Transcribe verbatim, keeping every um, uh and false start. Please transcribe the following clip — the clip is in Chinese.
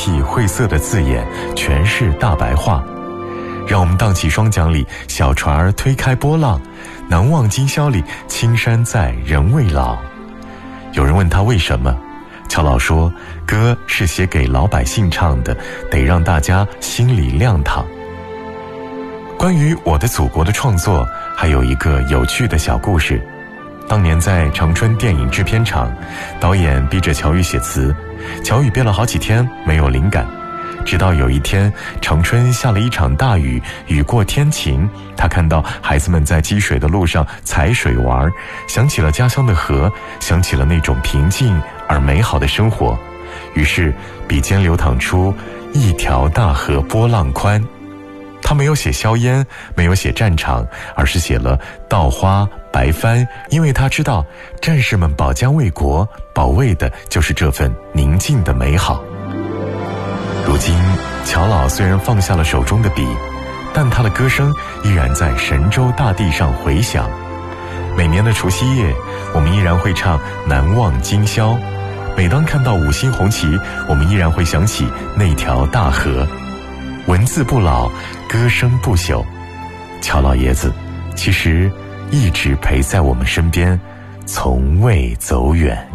僻晦涩的字眼全是大白话。让我们荡起双桨里，小船儿推开波浪，难忘今宵里，青山在，人未老。有人问他为什么，乔老说，歌是写给老百姓唱的，得让大家心里亮堂。关于我的祖国的创作，还有一个有趣的小故事。当年在长春电影制片厂，导演逼着乔羽写词，乔羽憋了好几天没有灵感，直到有一天长春下了一场大雨，雨过天晴，他看到孩子们在积水的路上踩水玩，想起了家乡的河，想起了那种平静而美好的生活，于是笔尖流淌出一条大河波浪宽。他没有写硝烟，没有写战场，而是写了稻花白帆，因为他知道战士们保家卫国，保卫的就是这份宁静的美好。如今乔老虽然放下了手中的笔，但他的歌声依然在神州大地上回响。每年的除夕夜，我们依然会唱难忘今宵，每当看到五星红旗，我们依然会想起那条大河。文字不老，歌声不朽，乔老爷子其实一直陪在我们身边，从未走远。